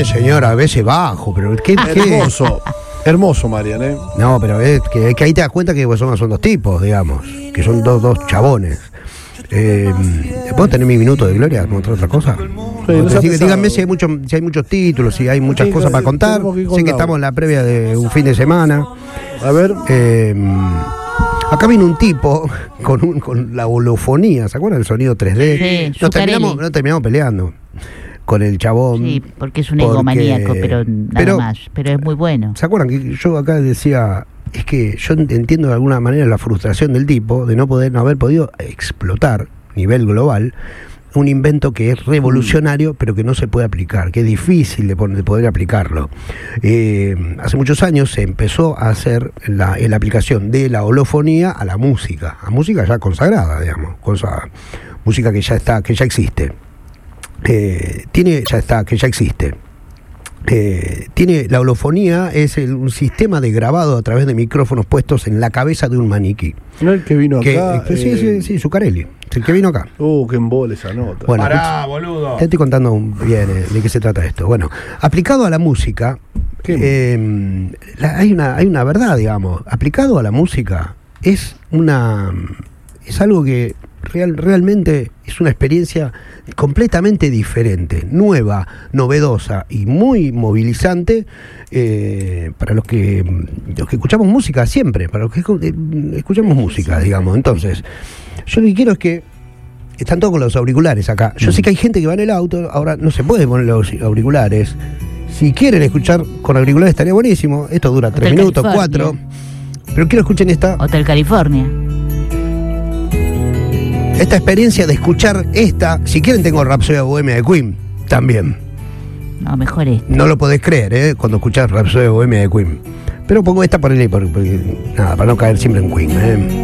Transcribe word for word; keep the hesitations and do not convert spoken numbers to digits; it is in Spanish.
bien, señora, a veces bajo, pero ¿qué? qué? Hermoso. Hermoso, Marian, ¿eh? No, pero es que, que ahí te das cuenta que son, son dos tipos, digamos, que son dos, dos chabones. Eh, ¿Puedo tener mi minuto de gloria? ¿Mostrar otra cosa? Sí, no Dí, díganme si hay, mucho, si hay muchos títulos, si hay muchas sí, cosas para contar. que Sé que estamos en la previa de un fin de semana. A ver. Eh, acá vino un tipo con, un, con la holofonía, ¿se acuerdan del sonido tres D? Sí, nos, terminamos, nos terminamos peleando con el chabón. Sí, porque es un egomaníaco, porque, pero nada pero, más. Pero es muy bueno. ¿Se acuerdan que yo acá decía, es que yo entiendo de alguna manera la frustración del tipo de no poder, no haber podido explotar a nivel global un invento que es revolucionario, pero que no se puede aplicar, que es difícil de, de poder aplicarlo. Eh, hace muchos años se empezó a hacer la, la aplicación de la holofonía a la música, a música ya consagrada, digamos, cosa, música que ya está, que ya existe. Eh, tiene, ya está, que ya existe. Eh, tiene la holofonía es el, un sistema de grabado a través de micrófonos puestos en la cabeza de un maniquí. ¿No el que vino que, acá? Eh, sí, eh... sí, sí, Zuccarelli, el que vino acá. Uh, qué embole esa nota. Bueno, Pará, boludo. te estoy contando bien eh, de qué se trata esto. Bueno, aplicado a la música, eh, la, hay una hay una verdad, digamos. Aplicado a la música es una es algo que real, realmente es una experiencia completamente diferente, nueva, novedosa y muy movilizante eh, para los que los que escuchamos música siempre, para los que eh, escuchamos música, digamos. Entonces, yo lo que quiero es que están todos con los auriculares acá. Yo sé que hay gente que va en el auto, ahora no se puede poner los auriculares. Si quieren escuchar con auriculares estaría buenísimo. Esto dura tres minutos, cuatro. Pero quiero escuchen esta. Hotel California. Esta experiencia de escuchar esta. Si quieren tengo Rhapsody Bohemia de Queen también. No, mejor esta. No lo podés creer, ¿eh? Cuando escuchás Rhapsody Bohemia de Queen. Pero pongo esta por ahí, porque, nada, para no caer siempre en Queen, ¿eh?